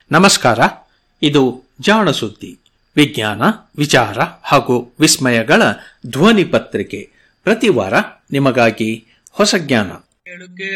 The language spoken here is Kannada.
ನಮಸ್ಕಾರ. ಇದು ಜಾಣ ಸುದ್ದಿ, ವಿಜ್ಞಾನ, ವಿಚಾರ ಹಾಗೂ ವಿಸ್ಮಯಗಳ ಧ್ವನಿ ಪತ್ರಿಕೆ. ಪ್ರತಿ ವಾರ ನಿಮಗಾಗಿ ಹೊಸ ಜ್ಞಾನ.